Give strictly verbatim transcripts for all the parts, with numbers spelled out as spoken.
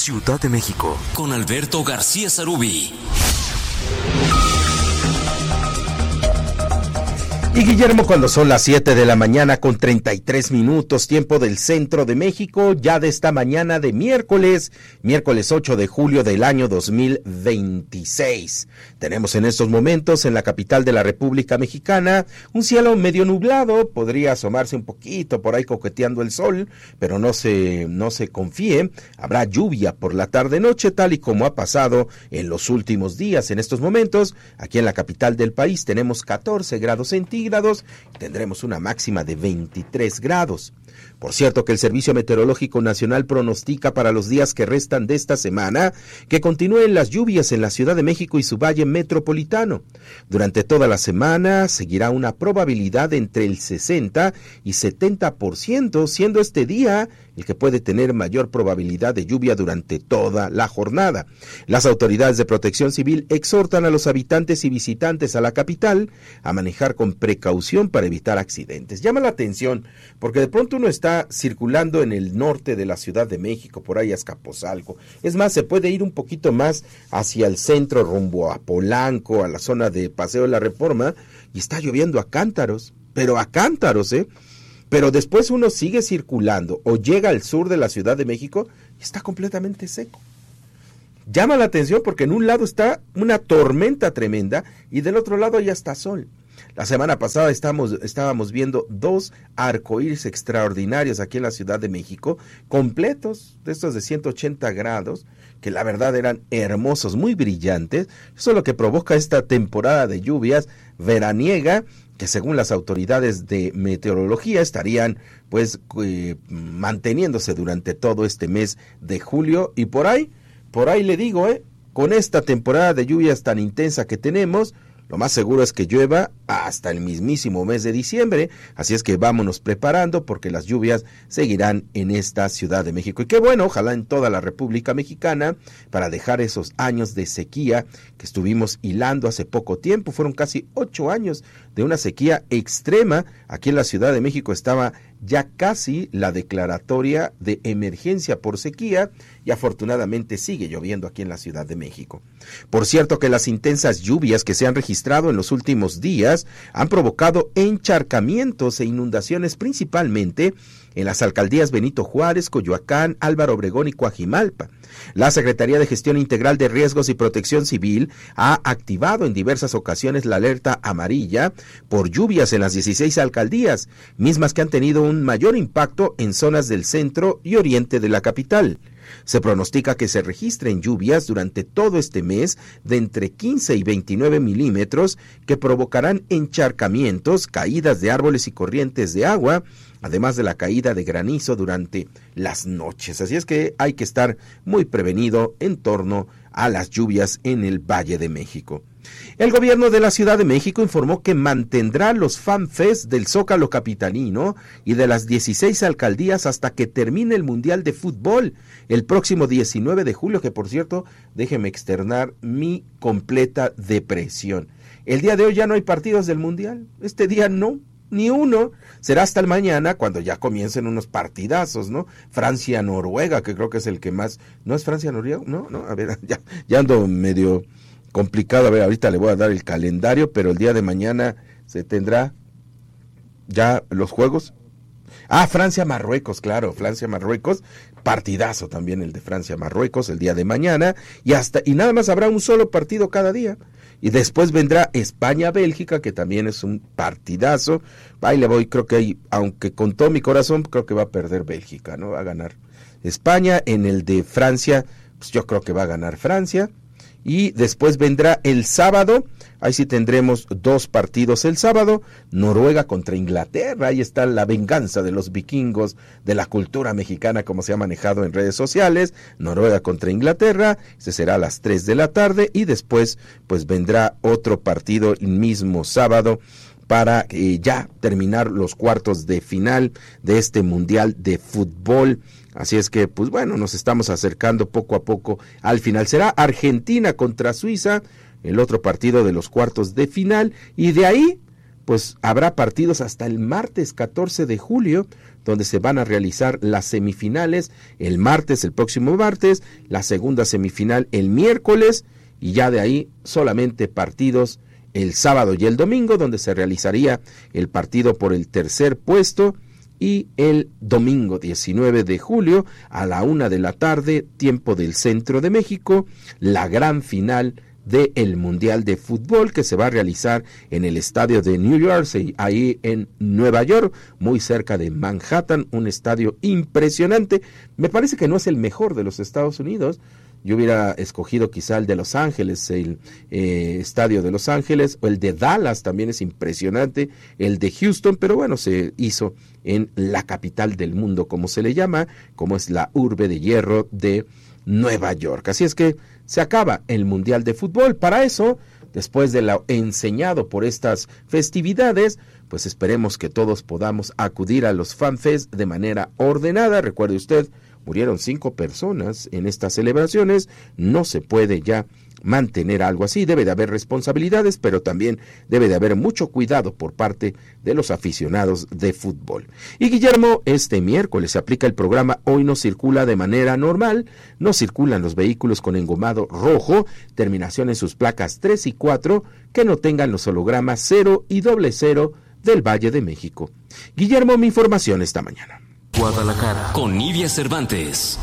Ciudad de México, con Alberto García Sarubí. Y Guillermo, cuando son las siete de la mañana con treinta y tres minutos, tiempo del centro de México, ya de esta mañana de miércoles, miércoles ocho de julio del año dos mil veintiséis. Tenemos en estos momentos en la capital de la República Mexicana un cielo medio nublado, podría asomarse un poquito por ahí coqueteando el sol, pero no se, no se confíe, habrá lluvia por la tarde-noche, tal y como ha pasado en los últimos días. En estos momentos, aquí en la capital del país tenemos catorce grados centígrados, grados, tendremos una máxima de veintitrés grados. Por cierto que el Servicio Meteorológico Nacional pronostica para los días que restan de esta semana que continúen las lluvias en la Ciudad de México y su valle metropolitano. Durante toda la semana seguirá una probabilidad entre el sesenta y setenta por ciento, siendo este día el que puede tener mayor probabilidad de lluvia durante toda la jornada. Las autoridades de protección civil exhortan a los habitantes y visitantes a la capital a manejar con precaución para evitar accidentes. Llama la atención porque de pronto uno está circulando en el norte de la Ciudad de México, por ahí a Azcapotzalco. Es más, se puede ir un poquito más hacia el centro, rumbo a Polanco, a la zona de Paseo de la Reforma, y está lloviendo a cántaros, pero a cántaros, ¿eh? Pero después uno sigue circulando o llega al sur de la Ciudad de México y está completamente seco. Llama la atención porque en un lado está una tormenta tremenda y del otro lado ya está sol. La semana pasada estábamos, estábamos viendo dos arcoíris extraordinarios aquí en la Ciudad de México, completos, de estos de ciento ochenta grados, que la verdad eran hermosos, muy brillantes. Eso es lo que provoca esta temporada de lluvias veraniega, que según las autoridades de meteorología estarían pues eh, manteniéndose durante todo este mes de julio. Y por ahí, por ahí le digo, eh, con esta temporada de lluvias tan intensa que tenemos, lo más seguro es que llueva hasta el mismísimo mes de diciembre, así es que vámonos preparando porque las lluvias seguirán en esta Ciudad de México. Y qué bueno, ojalá en toda la República Mexicana, para dejar esos años de sequía que estuvimos hilando hace poco tiempo. Fueron casi ocho años de una sequía extrema. Aquí en la Ciudad de México estaba ya casi la declaratoria de emergencia por sequía y afortunadamente sigue lloviendo aquí en la Ciudad de México. Por cierto que las intensas lluvias que se han registrado en los últimos días han provocado encharcamientos e inundaciones principalmente en las alcaldías Benito Juárez, Coyoacán, Álvaro Obregón y Coajimalpa. La Secretaría de Gestión Integral de Riesgos y Protección Civil ha activado en diversas ocasiones la alerta amarilla por lluvias en las dieciséis alcaldías, mismas que han tenido un mayor impacto en zonas del centro y oriente de la capital. Se pronostica que se registren lluvias durante todo este mes de entre quince y veintinueve milímetros que provocarán encharcamientos, caídas de árboles y corrientes de agua, además de la caída de granizo durante las noches. Así es que hay que estar muy prevenido en torno a las lluvias en el Valle de México. El gobierno de la Ciudad de México informó que mantendrá los FanFest del Zócalo capitalino y de las dieciséis alcaldías hasta que termine el Mundial de Fútbol el próximo diecinueve de julio, que por cierto, déjeme externar mi completa depresión. El día de hoy ya no hay partidos del Mundial, este día no. Ni uno, será hasta el mañana cuando ya comiencen unos partidazos, ¿no? Francia-Noruega, que creo que es el que más, ¿no es Francia-Noruega? No, no, a ver, ya, ya ando medio complicado, a ver, ahorita le voy a dar el calendario, pero el día de mañana se tendrá ya los juegos. Ah, Francia-Marruecos, claro, Francia-Marruecos, partidazo también el de Francia-Marruecos el día de mañana, y hasta, y nada más habrá un solo partido cada día. Y después vendrá España-Bélgica, que también es un partidazo. Ahí le voy, creo que ahí, aunque con todo mi corazón, creo que va a perder Bélgica, ¿no? Va a ganar España. En el de Francia, pues yo creo que va a ganar Francia. Y después vendrá el sábado, ahí sí tendremos dos partidos el sábado, Noruega contra Inglaterra, ahí está la venganza de los vikingos de la cultura mexicana como se ha manejado en redes sociales, Noruega contra Inglaterra, ese será a las tres de la tarde y después pues vendrá otro partido el mismo sábado para eh, ya terminar los cuartos de final de este Mundial de Fútbol. Así es que, pues bueno, nos estamos acercando poco a poco al final. Será Argentina contra Suiza, el otro partido de los cuartos de final, y de ahí, pues habrá partidos hasta el martes catorce de julio, donde se van a realizar las semifinales el martes, el próximo martes, la segunda semifinal el miércoles, y ya de ahí solamente partidos el sábado y el domingo, donde se realizaría el partido por el tercer puesto, y el domingo diecinueve de julio a la una de la tarde, tiempo del centro de México, la gran final del Mundial de Fútbol, que se va a realizar en el estadio de New Jersey, ahí en Nueva York, muy cerca de Manhattan, un estadio impresionante. Me parece que no es el mejor de los Estados Unidos. Yo hubiera escogido quizá el de Los Ángeles, el eh, estadio de Los Ángeles, o el de Dallas también es impresionante, el de Houston, pero bueno, se hizo en la capital del mundo, como se le llama, como es la urbe de hierro de Nueva York. Así es que se acaba el Mundial de Fútbol. Para eso, después de lo enseñado por estas festividades, pues esperemos que todos podamos acudir a los FanFest de manera ordenada. Recuerde usted, murieron cinco personas en estas celebraciones, no se puede ya mantener algo así, debe de haber responsabilidades, pero también debe de haber mucho cuidado por parte de los aficionados de fútbol. Y Guillermo, este miércoles se aplica el programa Hoy no circula de manera normal, no circulan los vehículos con engomado rojo, terminación en sus placas tres y cuatro, que no tengan los hologramas cero y doble cero del Valle de México. Guillermo, mi información esta mañana. Guadalajara, con Nidia Cervantes.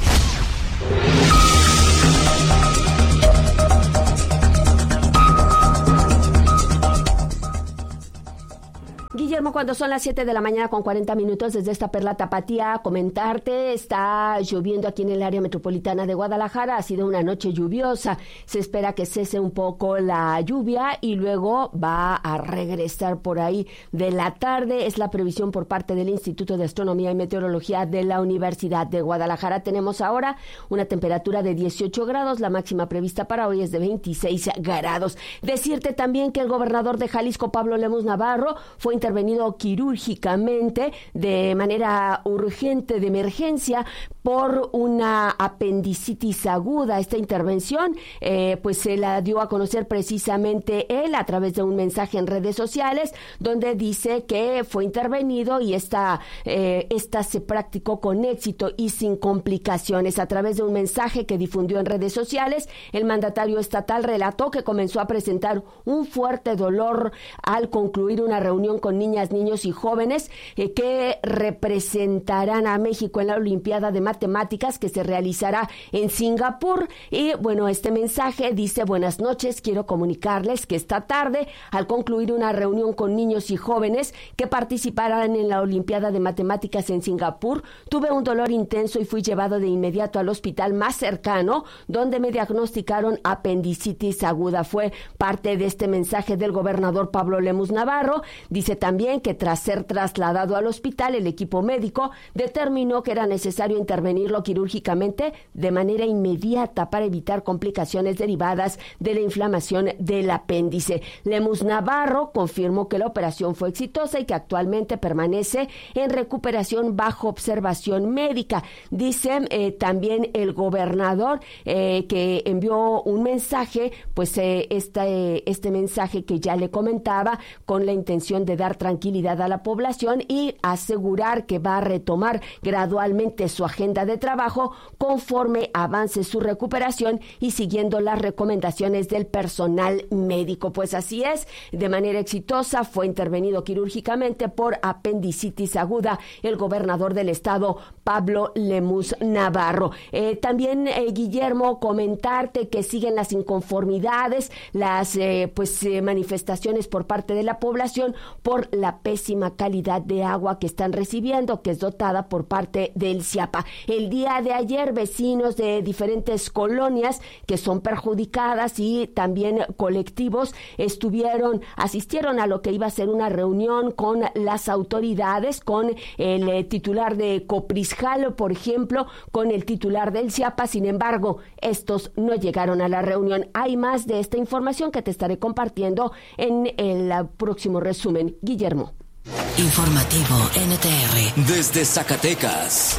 Guillermo, cuando son las siete de la mañana con cuarenta minutos desde esta Perla Tapatía, comentarte, está lloviendo aquí en el área metropolitana de Guadalajara, ha sido una noche lluviosa, se espera que cese un poco la lluvia y luego va a regresar por ahí de la tarde, es la previsión por parte del Instituto de Astronomía y Meteorología de la Universidad de Guadalajara. Tenemos ahora una temperatura de dieciocho grados, la máxima prevista para hoy es de veintiséis grados. Decirte también que el gobernador de Jalisco, Pablo Lemus Navarro, fue intervenido quirúrgicamente de manera urgente, de emergencia, por una apendicitis aguda. Esta intervención eh, pues se la dio a conocer precisamente él a través de un mensaje en redes sociales donde dice que fue intervenido y esta, eh, esta se practicó con éxito y sin complicaciones. A través de un mensaje que difundió en redes sociales, el mandatario estatal relató que comenzó a presentar un fuerte dolor al concluir una reunión con niñas, niños y jóvenes eh, que representarán a México en la Olimpiada de Matemáticas que se realizará en Singapur. Y bueno, este mensaje dice: buenas noches, quiero comunicarles que esta tarde, al concluir una reunión con niños y jóvenes que participarán en la Olimpiada de Matemáticas en Singapur, tuve un dolor intenso y fui llevado de inmediato al hospital más cercano, donde me diagnosticaron apendicitis aguda. Fue parte de este mensaje del gobernador Pablo Lemus Navarro. Dice también que tras ser trasladado al hospital, el equipo médico determinó que era necesario intervenirlo quirúrgicamente de manera inmediata para evitar complicaciones derivadas de la inflamación del apéndice. Lemus Navarro confirmó que la operación fue exitosa y que actualmente permanece en recuperación bajo observación médica. Dice eh, también el gobernador eh, que envió un mensaje, pues eh, este, este mensaje que ya le comentaba, con la intención de dar tranquilidad a la población y asegurar que va a retomar gradualmente su agenda de trabajo conforme avance su recuperación y siguiendo las recomendaciones del personal médico. Pues así es, de manera exitosa fue intervenido quirúrgicamente por apendicitis aguda el gobernador del estado, Pablo Lemus Navarro. Eh, también, eh, Guillermo, comentarte que siguen las inconformidades, las eh, pues eh, manifestaciones por parte de la población por la pésima calidad de agua que están recibiendo, que es dotada por parte del CIAPA. El día de ayer, vecinos de diferentes colonias que son perjudicadas y también colectivos estuvieron, asistieron a lo que iba a ser una reunión con las autoridades, con el eh, titular de Coprisjal, por ejemplo, con el titular del CIAPA. Sin embargo, estos no llegaron a la reunión. Hay más de esta información que te estaré compartiendo en el próximo resumen. Guillermo. Informativo N T R. Desde Zacatecas.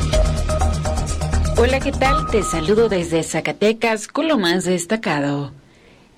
Hola, ¿qué tal? Te saludo desde Zacatecas con lo más destacado.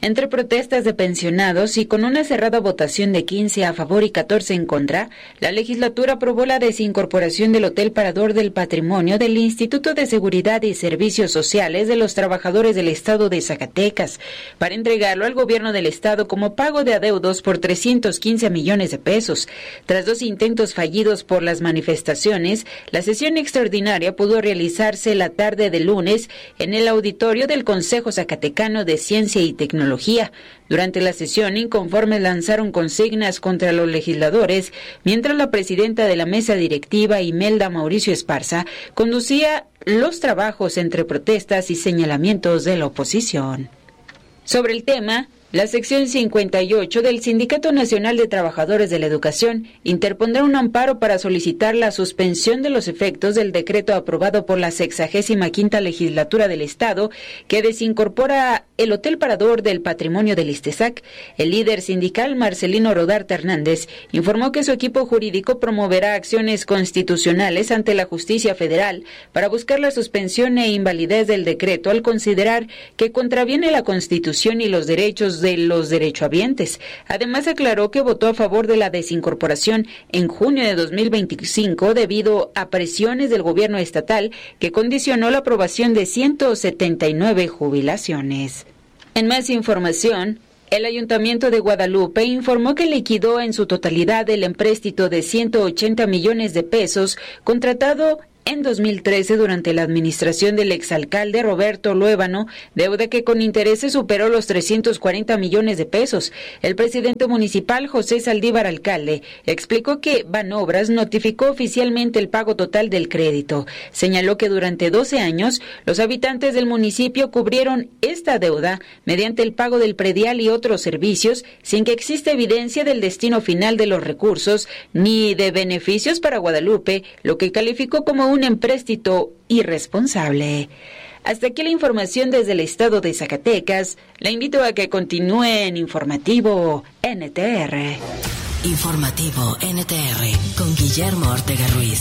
Entre protestas de pensionados y con una cerrada votación de quince a favor y catorce en contra, la legislatura aprobó la desincorporación del Hotel Parador del Patrimonio del Instituto de Seguridad y Servicios Sociales de los Trabajadores del Estado de Zacatecas, para entregarlo al gobierno del Estado como pago de adeudos por trescientos quince millones de pesos. Tras dos intentos fallidos por las manifestaciones, la sesión extraordinaria pudo realizarse la tarde de lunes en el auditorio del Consejo Zacatecano de Ciencia y Tecnología. Durante la sesión, inconformes lanzaron consignas contra los legisladores, mientras la presidenta de la mesa directiva, Imelda Mauricio Esparza, conducía los trabajos entre protestas y señalamientos de la oposición. Sobre el tema, la sección cincuenta y ocho del Sindicato Nacional de Trabajadores de la Educación interpondrá un amparo para solicitar la suspensión de los efectos del decreto aprobado por la sexagésima quinta legislatura del Estado que desincorpora el Hotel Parador del Patrimonio del ISTESAC. El líder sindical Marcelino Rodarte Hernández informó que su equipo jurídico promoverá acciones constitucionales ante la justicia federal para buscar la suspensión e invalidez del decreto al considerar que contraviene la Constitución y los derechos de los derechohabientes. Además, aclaró que votó a favor de la desincorporación en junio de dos mil veinticinco debido a presiones del gobierno estatal que condicionó la aprobación de ciento setenta y nueve jubilaciones. En más información, el Ayuntamiento de Guadalupe informó que liquidó en su totalidad el empréstito de ciento ochenta millones de pesos contratado en dos mil trece durante la administración del exalcalde Roberto Luébano, deuda que con intereses superó los trescientos cuarenta millones de pesos. El presidente municipal, José Saldívar Alcalde, explicó que Banobras notificó oficialmente el pago total del crédito. Señaló que durante doce años, los habitantes del municipio cubrieron esta deuda mediante el pago del predial y otros servicios, sin que exista evidencia del destino final de los recursos ni de beneficios para Guadalupe, lo que calificó como un empréstito irresponsable. Hasta aquí la información desde el estado de Zacatecas. La invito a que continúe en Informativo N T R. Informativo N T R con Guillermo Ortega Ruiz.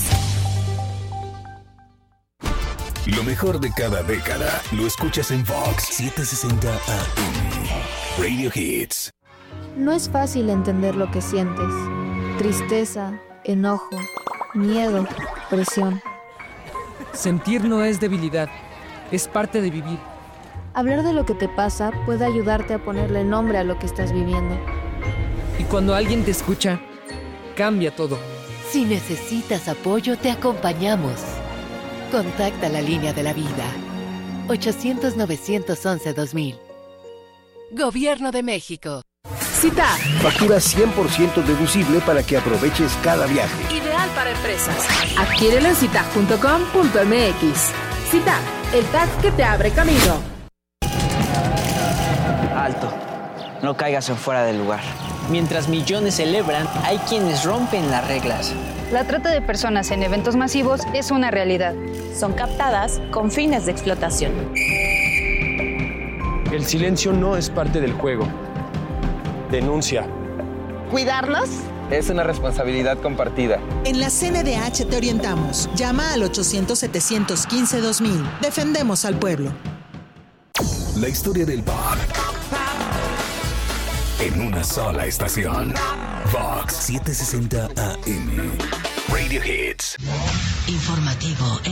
Lo mejor de cada década lo escuchas en Vox setecientos sesenta A M. Radio Hits. No es fácil entender lo que sientes. Tristeza, enojo, miedo, presión. Sentir no es debilidad, es parte de vivir. Hablar de lo que te pasa puede ayudarte a ponerle nombre a lo que estás viviendo. Y cuando alguien te escucha, cambia todo. Si necesitas apoyo, te acompañamos. Contacta la línea de la vida. ochocientos, novecientos once, dos mil. Gobierno de México. CITAC. Factura cien por ciento deducible para que aproveches cada viaje. Ideal para empresas. Adquiérelo en citac punto com punto m x. CITAC, el T A C que te abre camino. Alto. No caigas en fuera del lugar. Mientras millones celebran, hay quienes rompen las reglas. La trata de personas en eventos masivos es una realidad. Son captadas con fines de explotación. El silencio no es parte del juego. Denuncia. ¿Cuidarnos? Es una responsabilidad compartida. En la C N D H te orientamos. Llama al ochocientos, setecientos quince, dos mil. Defendemos al pueblo. La historia del pop. En una sola estación. Vox setecientos sesenta A M. Radio Hits. Informativo